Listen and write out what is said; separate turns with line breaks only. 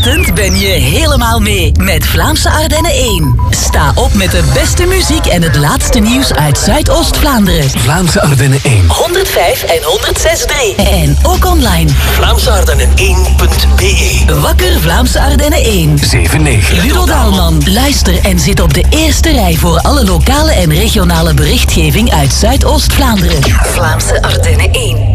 ochtend ben je helemaal mee met Vlaamse Ardennen 1. Sta op met de beste muziek en het laatste nieuws uit Zuidoost-Vlaanderen.
Vlaamse Ardennen 1.
105 en 106.3. En ook online.
VlaamseArdennen1.be.
Wakker Vlaamse Ardennen 1.
7-9.
Ludo Daalman. Luister en zit op de eerste rij voor alle lokale en regionale berichtgeving uit Zuidoost-Vlaanderen. Vlaamse Ardennen 1.